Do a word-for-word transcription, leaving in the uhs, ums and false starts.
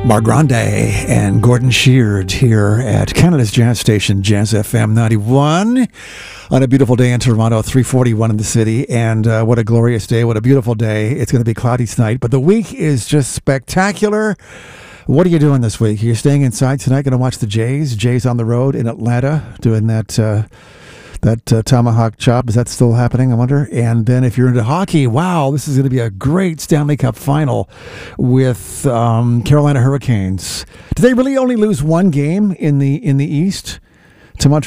Mar Grande and Gordon Sheard here at Canada's Jazz Station, Jazz F M ninety-one, on a beautiful day in Toronto, three forty-one in the city. And uh, what a glorious day, what a beautiful day. It's going to be cloudy tonight, but the week is just spectacular. What are you doing this week? You're staying inside tonight, going to watch the Jays. Jays on the road in Atlanta, doing that uh, that uh, tomahawk chop. Is that still happening, I wonder? And then if you're into hockey, wow, this is going to be a great Stanley Cup final with um, Carolina Hurricanes. Did they really only lose one game in the in the East to Montreal?